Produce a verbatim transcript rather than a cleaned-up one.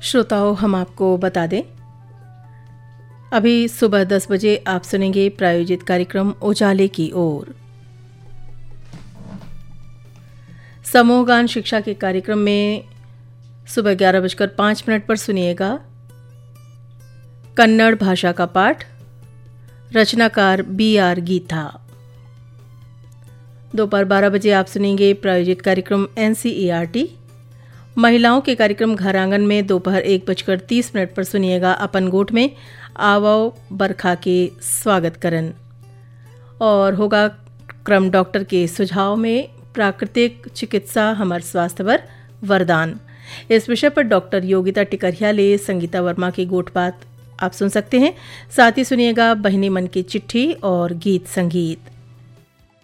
श्रोताओं, हम आपको बता दें, अभी सुबह दस बजे आप सुनेंगे प्रायोजित कार्यक्रम उजाले की ओर। समूह गान शिक्षा के कार्यक्रम में सुबह ग्यारह बजकर पाँच मिनट पर सुनिएगा कन्नड़ भाषा का पाठ, रचनाकार बी आर गीता। दोपहर बारह बजे आप सुनेंगे प्रायोजित कार्यक्रम N C E R T. महिलाओं के कार्यक्रम घर आंगन में दोपहर एक बजकर तीस मिनट पर सुनिएगा अपन गोठ में आवो बरखा के स्वागत करन। और होगा क्रम डॉक्टर के सुझाव में प्राकृतिक चिकित्सा हमार स्वास्थ्य पर वरदान। इस विषय पर डॉक्टर योगिता टिकरिया ले संगीता वर्मा की गोठ बात आप सुन सकते हैं। साथ ही सुनिएगा बहिनी मन की चिट्ठी और गीत संगीत।